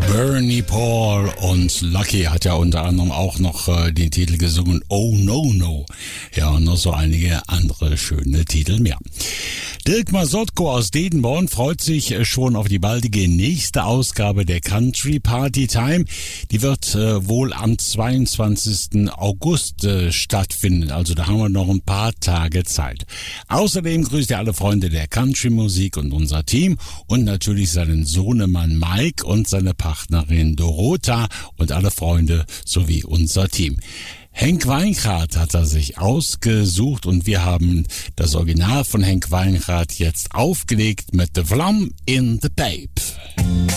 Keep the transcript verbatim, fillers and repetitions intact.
Bernie Paul und Lucky hat ja unter anderem auch noch äh, den Titel gesungen Oh No No. Ja, und noch so einige andere schöne Titel mehr. Dirk Masotko aus Dedenborn freut sich schon auf die baldige nächste Ausgabe der Country Party Time. Die wird äh, wohl am zweiundzwanzigsten August äh, stattfinden. Also da haben wir noch ein paar Tage Zeit. Außerdem grüßt er alle Freunde der Country-Musik und unser Team und natürlich seinen Sohnemann Mike und seine Partnerin Dorota und alle Freunde sowie unser Team. Henk Weinrath hat er sich ausgesucht und wir haben das Original von Henk Weinrath jetzt aufgelegt mit The Vlam in the Pape.